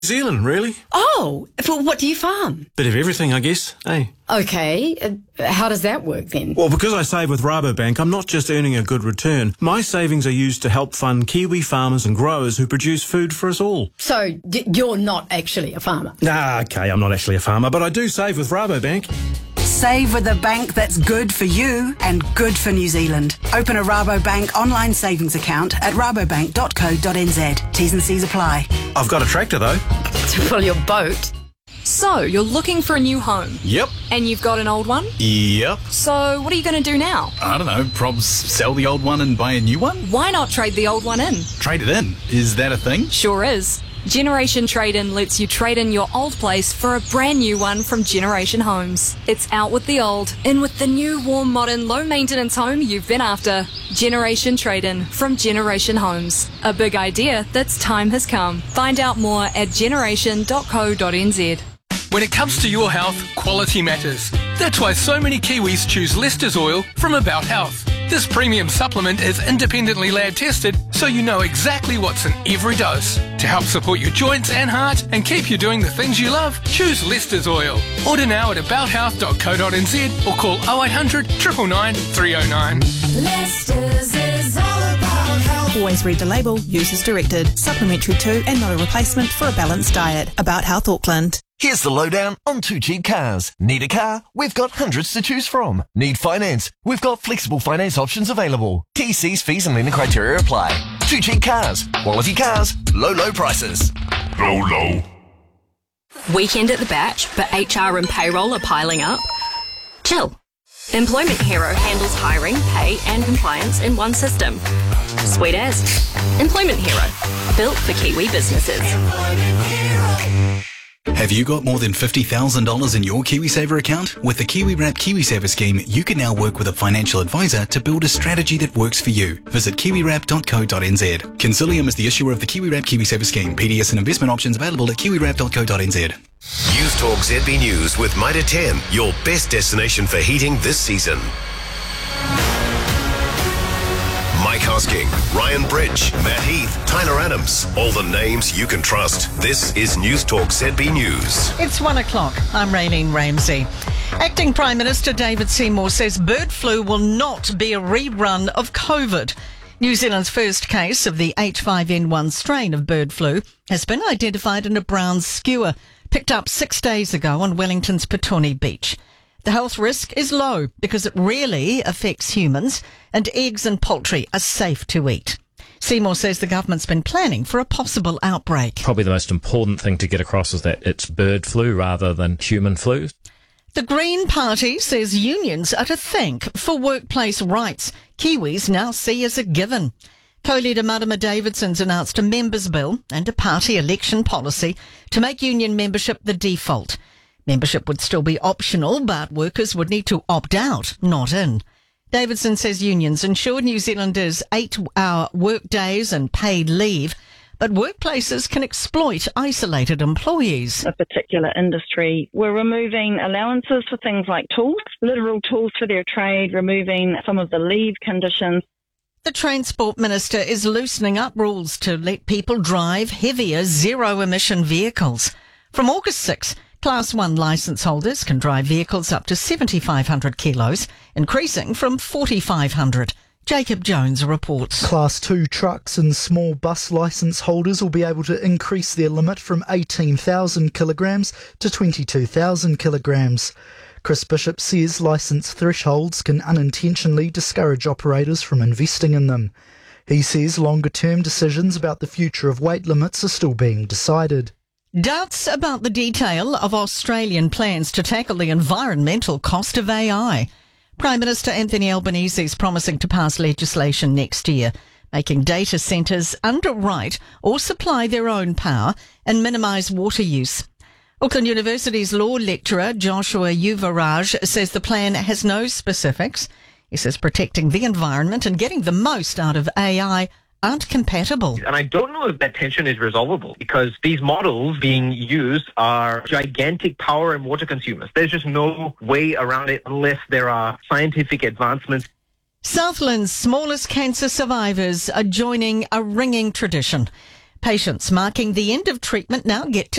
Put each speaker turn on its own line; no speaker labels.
New Zealand, really.
Oh, well, what do you farm?
Bit of everything, I guess, eh?
Okay, how does that work then?
Well, because I save with Rabobank, I'm not just earning a good return. My savings are used to help fund Kiwi farmers and growers who produce food for us all.
So, you're not actually a farmer?
Okay, I'm not actually a farmer, but I do save with Rabobank.
Save with a bank that's good for you and good for New Zealand. Open a Rabobank online savings account at rabobank.co.nz. T's and C's apply.
I've got a tractor, though.
To fill your boat?
So, you're looking for a new home?
Yep.
And you've got an old one?
Yep.
So, what are you going to do now?
I don't know, probs sell the old one and buy a new one?
Why not trade the old one in?
Trade it in? Is that a thing?
Sure is. Generation Trade-In lets you trade in your old place for a brand new one from Generation Homes. It's out with the old, in with the new, warm, modern, low-maintenance home you've been after. Generation Trade-In from Generation Homes. A big idea that's time has come. Find out more at generation.co.nz.
When it comes to your health, quality matters. That's why so many Kiwis choose Leicester's Oil from About Health. This premium supplement is independently lab tested, so you know exactly what's in every dose. To help support your joints and heart and keep you doing the things you love, choose Leicester's Oil. Order now at abouthealth.co.nz or call 0800 999 309.
Leicester's is all about health.
Always read the label, use as directed. Supplementary to and not a replacement for a balanced diet. About Health Auckland.
Here's the lowdown on Too Cheap Cars. Need a car? We've got hundreds to choose from. Need finance? We've got flexible finance options available. TC's fees and lending criteria apply. Too Cheap Cars. Quality cars. Low prices.
Low.
Weekend at the Batch, but HR and payroll are piling up? Chill. Employment Hero handles hiring, pay and compliance in one system. Sweet as. Employment Hero. Built for Kiwi businesses.
Have you got more than $50,000 in your KiwiSaver account? With the KiwiWrap KiwiSaver scheme, you can now work with a financial advisor to build a strategy that works for you. Visit kiwiwrap.co.nz. Consilium is the issuer of the KiwiWrap KiwiSaver scheme. PDS and investment options available at kiwiwrap.co.nz.
News Talk ZB News with Mitre 10, your best destination for heating this season. Mike Hosking, Ryan Bridge, Matt Heath, Tyler Adams. All the names you can trust. This is News Talk ZB News.
It's 1 o'clock. I'm Raylene Ramsey. Acting Prime Minister David Seymour says bird flu will not be a rerun of COVID. New Zealand's first case of the H5N1 strain of bird flu has been identified in a brown skua picked up 6 days ago on Wellington's Petone Beach. The health risk is low because it rarely affects humans and eggs and poultry are safe to eat. Seymour says the government's been planning for a possible outbreak.
Probably the most important thing to get across is that it's bird flu rather than human flu.
The Green Party says unions are to thank for workplace rights Kiwis now see as a given. Co-leader Marama Davidson's announced a members' bill and a party election policy to make union membership the default. Membership would still be optional, but workers would need to opt out, not in. Davidson says unions ensure New Zealanders 8-hour work days and paid leave, but workplaces can exploit isolated employees.
A particular industry, we're removing allowances for things like tools, literal tools for their trade, removing some of the leave conditions.
The Transport Minister is loosening up rules to let people drive heavier zero-emission vehicles. From August 6, Class 1 licence holders can drive vehicles up to 7,500 kilos, increasing from 4,500. Jacob Jones reports.
Class 2 trucks and small bus licence holders will be able to increase their limit from 18,000 kilograms to 22,000 kilograms. Chris Bishop says licence thresholds can unintentionally discourage operators from investing in them. He says longer-term decisions about the future of weight limits are still being decided.
Doubts about the detail of Australian plans to tackle the environmental cost of AI. Prime Minister Anthony Albanese is promising to pass legislation next year, making data centres underwrite or supply their own power and minimise water use. Auckland University's law lecturer Joshua Yuvaraj says the plan has no specifics. He says protecting the environment and getting the most out of AI aren't compatible.
And I don't know if that tension is resolvable because these models being used are gigantic power and water consumers. There's just no way around it unless there are scientific advancements.
Southland's smallest cancer survivors are joining a ringing tradition. Patients marking the end of treatment now get to